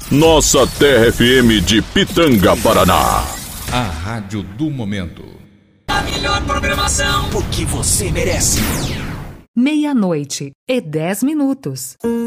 Nossa Terra FM de Pitanga, Paraná. A rádio do momento. A melhor programação, porque você merece. 00:10.